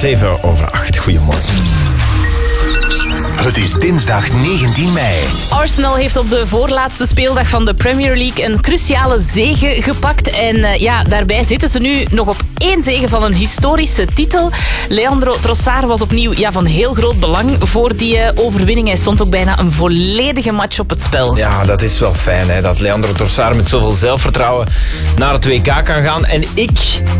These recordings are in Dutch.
7:08. Goedemorgen. Het is dinsdag 19 mei. Arsenal heeft op de voorlaatste speeldag van de Premier League een cruciale zege gepakt. En daarbij zitten ze nu nog op 1 zege van een historische titel. Leandro Trossard was opnieuw van heel groot belang voor die overwinning. Hij stond ook bijna een volledige match op het spel. Ja, dat is wel fijn, hè, dat Leandro Trossard met zoveel zelfvertrouwen naar het WK kan gaan. En ik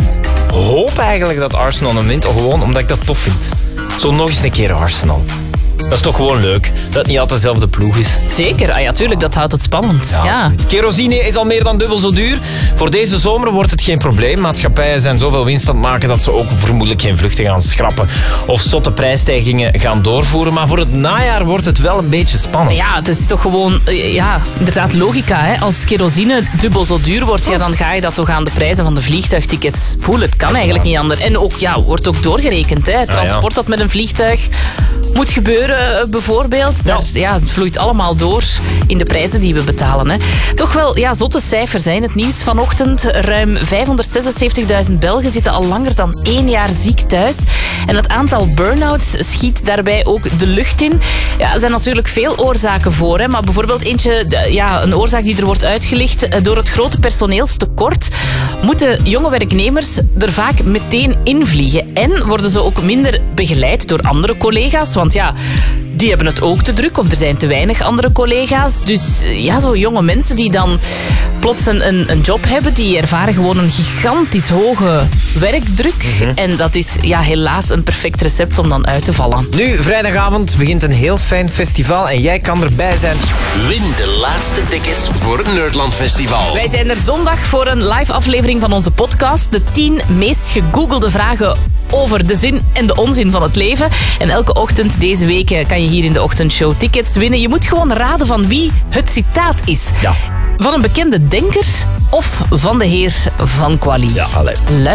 hoop eigenlijk dat Arsenal hem wint, gewoon omdat ik dat tof vind. Zo nog eens een keer Arsenal. Dat is toch gewoon leuk, dat het niet altijd dezelfde ploeg is. Zeker, tuurlijk, dat houdt het spannend. Ja. Kerosine is al meer dan dubbel zo duur. Voor deze zomer wordt het geen probleem. Maatschappijen zijn zoveel winst aan het maken dat ze ook vermoedelijk geen vluchten gaan schrappen of zotte prijsstijgingen gaan doorvoeren. Maar voor het najaar wordt het wel een beetje spannend. Ja, het is toch gewoon, inderdaad logica. Hè? Als kerosine dubbel zo duur wordt, dan ga je dat toch aan de prijzen van de vliegtuigtickets voelen. Het kan eigenlijk niet anders. En ook, wordt ook doorgerekend. Hè? Het transport dat met een vliegtuig moet gebeuren, bijvoorbeeld. Het vloeit allemaal door in de prijzen die we betalen. Hè. Toch wel zotte cijfers zijn het nieuws vanochtend. Ruim 576.000 Belgen zitten al langer dan 1 jaar ziek thuis. En het aantal burn-outs schiet daarbij ook de lucht in. Ja, er zijn natuurlijk veel oorzaken voor. Hè, maar bijvoorbeeld een oorzaak die er wordt uitgelicht. Door het grote personeelstekort moeten jonge werknemers er vaak meteen invliegen. En worden ze ook minder begeleid door andere collega's. Want die hebben het ook te druk of er zijn te weinig andere collega's. Dus zo jonge mensen die dan plots een job hebben, die ervaren gewoon een gigantisch hoge werkdruk. En dat is helaas een perfect recept om dan uit te vallen. Nu, vrijdagavond, begint een heel fijn festival en jij kan erbij zijn. Win de laatste tickets voor het Nerdland Festival. Wij zijn er zondag voor een live aflevering van onze podcast. De 10 meest gegoogelde vragen over de zin en de onzin van het leven. En elke ochtend deze week kan je hier in de ochtendshow tickets winnen. Je moet gewoon raden van wie het citaat is. Ja. Van een bekende denker of van de heer Van Quali. Ja, allee.